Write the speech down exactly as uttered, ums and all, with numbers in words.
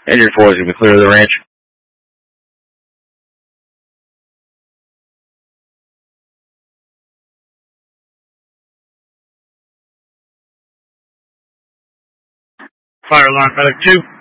Engine four is going to be clear of the ranch. Fire alarm, medic two.